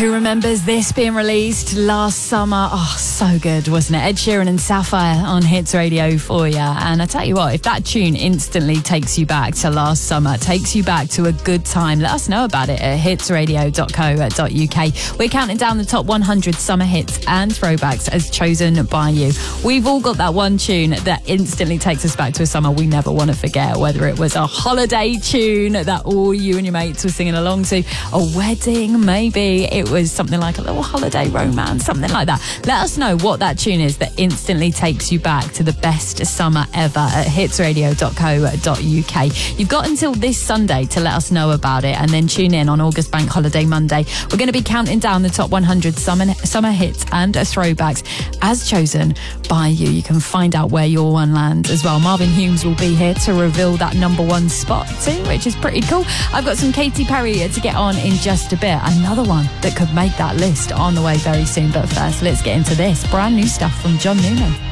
Who remembers this being released last summer? Oh, so good, wasn't it? Ed Sheeran and Sapphire on Hits Radio for you. And I tell you what, if that tune instantly takes you back to last summer, takes you back to a good time, let us know about it at hitsradio.co.uk. We're counting down the top 100 summer hits and throwbacks as chosen by you. We've all got that one tune that instantly takes us back to a summer we never want to forget, whether it was a holiday tune that all you and your mates were singing along to, a wedding, maybe it was something like a little holiday romance, something like that. Let us know what that tune is that instantly takes you back to the best summer ever at hitsradio.co.uk. You've got until this Sunday to let us know about it, and then tune in on August Bank Holiday Monday. We're going to be counting down the top 100 summer hits and throwbacks as chosen by you. You can find out where your one lands as well. Marvin Humes will be here to reveal that number one spot too, which is pretty cool. I've got some Katy Perry to get on in just a bit. Another one that could make that list on the way very soon. But first, let's get into this brand new stuff from John Newman.